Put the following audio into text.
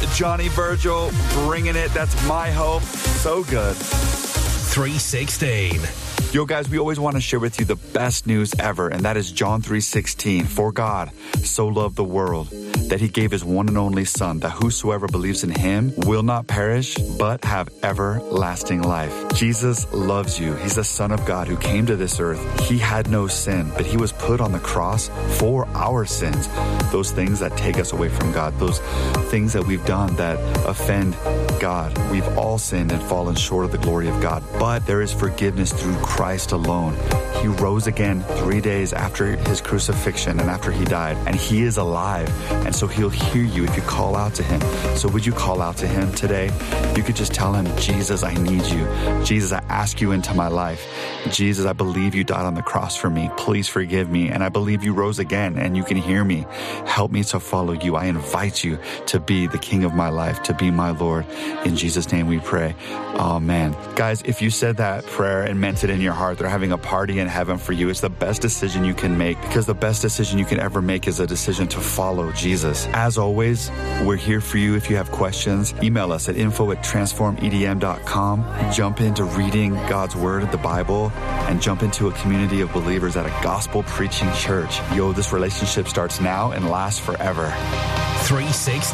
Johnny Virgil bringing it. That's my hope. So good. 3:16. Yo, guys, we always want to share with you the best news ever, and that is John 3:16. For God so loved the world that he gave his one and only Son, that whosoever believes in him will not perish, but have everlasting life. Jesus loves you. He's the Son of God who came to this earth. He had no sin, but he was put on the cross for our sins. Those things that take us away from God, those things that we've done that offend God. We've all sinned and fallen short of the glory of God, but there is forgiveness through Christ alone. He rose again 3 days after his crucifixion and after he died, and he is alive. And so he'll hear you if you call out to him. So would you call out to him today? You could just tell him, Jesus, I need you. Jesus, I ask you into my life. Jesus, I believe you died on the cross for me. Please forgive me. And I believe you rose again and you can hear me. Help me to follow you. I invite you to be the King of my life, to be my Lord. In Jesus' name we pray. Amen. Guys, if you said that prayer and meant it in your heart, they're having a party in heaven for you. It's the best decision you can make, because the best decision you can ever make is a decision to follow Jesus. As always, we're here for you. If you have questions, email us at info@transformedm.com. Jump into reading God's Word, the Bible, and jump into a community of believers at a gospel preaching church. Yo, this relationship starts now and lasts forever. 316.